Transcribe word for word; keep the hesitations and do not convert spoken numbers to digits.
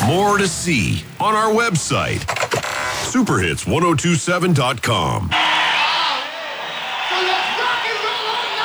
More to see on our website, super hits ten twenty-seven dot com. So let's rock and roll on